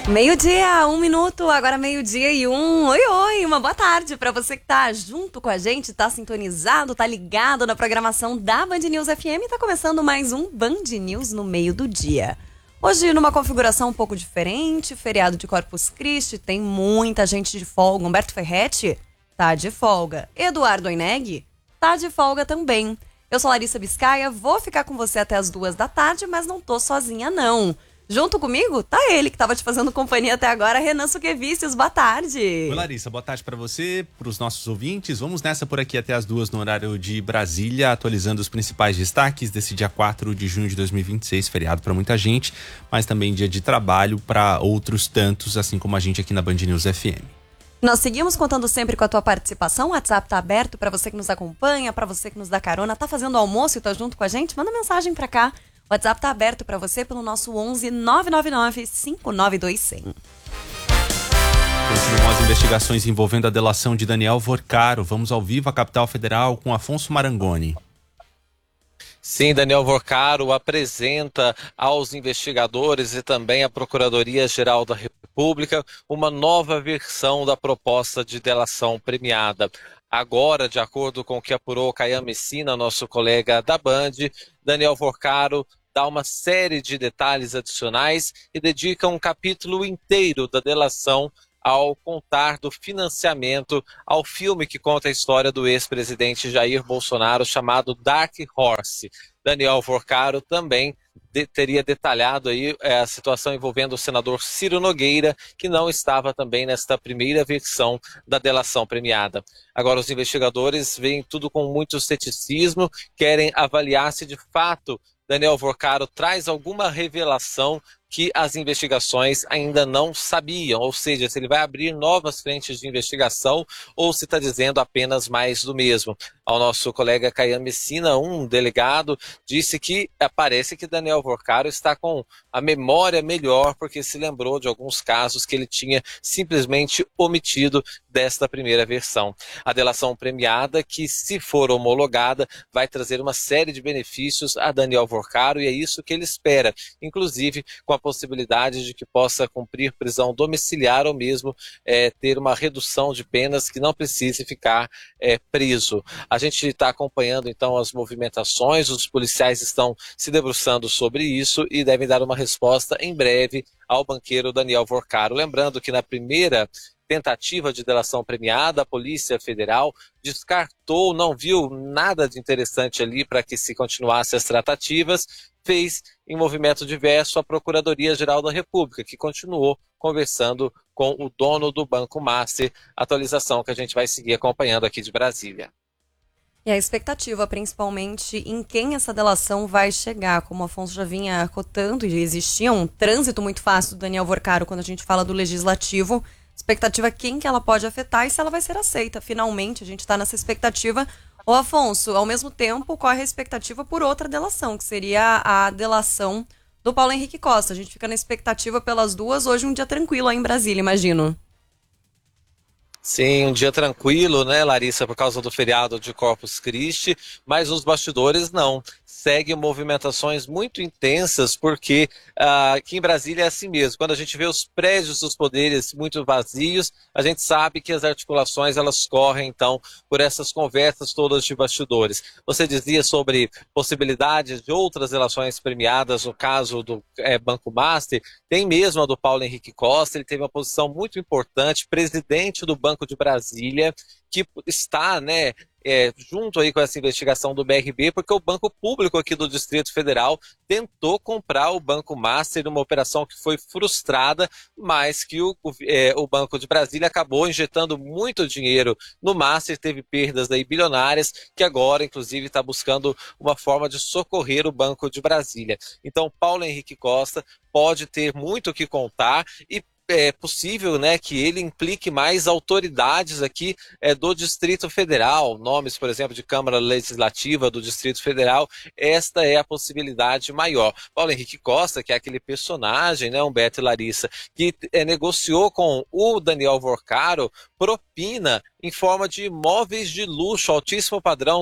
Meio-dia, 1 minuto, agora meio-dia e 1. Oi, oi, uma boa tarde para você que tá junto com a gente, tá sintonizado, tá ligado na programação da Band News FM. Tá começando mais um Band News no meio do dia. Hoje numa configuração um pouco diferente, feriado de Corpus Christi, tem muita gente de folga. Humberto Ferretti tá de folga. Eduardo Oineg tá de folga também. Eu sou Larissa Biscaia, vou ficar com você até as 2 da tarde, mas não tô sozinha não. Junto comigo, tá ele que tava te fazendo companhia até agora, Renan Suquevicius, boa tarde. Oi, Larissa, boa tarde para você, para os nossos ouvintes. Vamos nessa por aqui até as 2 no horário de Brasília, atualizando os principais destaques desse dia 4 de junho de 2026, feriado para muita gente, mas também dia de trabalho para outros tantos, assim como a gente aqui na Band News FM. Nós seguimos contando sempre com a tua participação, o WhatsApp tá aberto para você que nos acompanha, para você que nos dá carona, tá fazendo almoço e tá junto com a gente, manda mensagem para cá. O WhatsApp tá aberto para você pelo nosso 11 999 592 100. Continuam as investigações envolvendo a delação de Daniel Vorcaro. Vamos ao vivo à capital federal com Afonso Marangoni. Sim, Daniel Vorcaro apresenta aos investigadores e também à Procuradoria-Geral da República uma nova versão da proposta de delação premiada. Agora, de acordo com o que apurou Caian Messina, nosso colega da Band, Daniel Vorcaro dá uma série de detalhes adicionais e dedica um capítulo inteiro da delação ao contar do financiamento ao filme que conta a história do ex-presidente Jair Bolsonaro, chamado Dark Horse. Daniel Vorcaro também teria detalhado aí a situação envolvendo o senador Ciro Nogueira, que não estava também nesta primeira versão da delação premiada. Agora, os investigadores veem tudo com muito ceticismo, querem avaliar se de fato Daniel Vorcaro traz alguma revelação que as investigações ainda não sabiam, ou seja, se ele vai abrir novas frentes de investigação ou se está dizendo apenas mais do mesmo. Ao nosso colega Caian Messina, um delegado, disse que parece que Daniel Vorcaro está com a memória melhor porque se lembrou de alguns casos que ele tinha simplesmente omitido desta primeira versão. A delação premiada, que se for homologada, vai trazer uma série de benefícios a Daniel Vorcaro e é isso que ele espera, inclusive com a possibilidade de que possa cumprir prisão domiciliar ou mesmo ter uma redução de penas, que não precise ficar preso. A gente está acompanhando então as movimentações, os policiais estão se debruçando sobre isso e devem dar uma resposta em breve ao banqueiro Daniel Vorcaro. Lembrando que na primeira tentativa de delação premiada, a Polícia Federal descartou, não viu nada de interessante ali para que se continuasse as tratativas, fez em movimento diverso a Procuradoria-Geral da República, que continuou conversando com o dono do Banco Master, atualização que a gente vai seguir acompanhando aqui de Brasília. E a expectativa, principalmente, em quem essa delação vai chegar. Como o Afonso já vinha cotando, e existia um trânsito muito fácil do Daniel Vorcaro quando a gente fala do Legislativo. Expectativa quem que ela pode afetar e se ela vai ser aceita. Finalmente, a gente está nessa expectativa. Ô Afonso, ao mesmo tempo, corre a expectativa por outra delação, que seria a delação do Paulo Henrique Costa. A gente fica na expectativa pelas duas. Hoje um dia tranquilo aí em Brasília, imagino. Sim, um dia tranquilo, né, Larissa, por causa do feriado de Corpus Christi, mas os bastidores não. Seguem movimentações muito intensas, porque aqui em Brasília é assim mesmo. Quando a gente vê os prédios dos poderes muito vazios, a gente sabe que as articulações elas correm, então, por essas conversas todas de bastidores. Você dizia sobre possibilidades de outras relações premiadas, no caso do Banco Master, tem mesmo a do Paulo Henrique Costa, ele teve uma posição muito importante, presidente do Banco de Brasília, que está, né, junto aí com essa investigação do BRB, porque o Banco Público aqui do Distrito Federal tentou comprar o Banco Master numa operação que foi frustrada, mas que o Banco de Brasília acabou injetando muito dinheiro no Master, teve perdas aí bilionárias, que agora, inclusive, está buscando uma forma de socorrer o Banco de Brasília. Então, Paulo Henrique Costa pode ter muito o que contar e é possível, né, que ele implique mais autoridades aqui do Distrito Federal, nomes, por exemplo, de Câmara Legislativa do Distrito Federal. Esta é a possibilidade maior. Paulo Henrique Costa, que é aquele personagem, né, Humberto e Larissa, que negociou com o Daniel Vorcaro propina em forma de imóveis de luxo, altíssimo padrão,